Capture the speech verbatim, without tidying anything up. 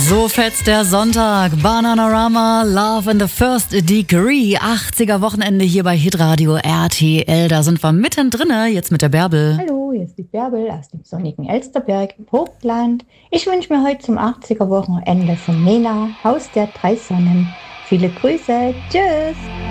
So fetzt der Sonntag. Bananarama, Love in the First Degree. achtziger Wochenende hier bei Hitradio R T L. Da sind wir mittendrin, jetzt mit der Bärbel. Hallo, hier ist die Bärbel aus dem sonnigen Elsterberg im Vogtland. Ich wünsche mir heute zum achtziger Wochenende von Nena, Haus der drei Sonnen. Viele Grüße, tschüss!